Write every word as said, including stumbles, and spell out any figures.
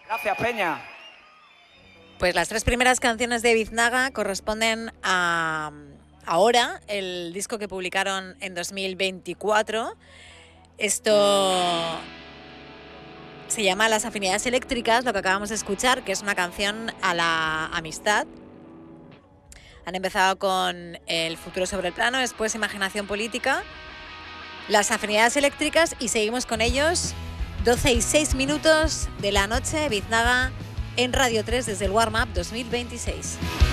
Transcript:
Gracias, Peña. Pues las tres primeras canciones de Biznaga corresponden a Ahora, el disco que publicaron en dos mil veinticuatro. Esto se llama Las afinidades eléctricas, lo que acabamos de escuchar, que es una canción a la amistad. Han empezado con El futuro sobre el plano, después Imaginación política, Las afinidades eléctricas, y seguimos con ellos. doce y seis minutos de la noche, Biznaga en Radio tres desde el Warm Up dos mil veintiséis.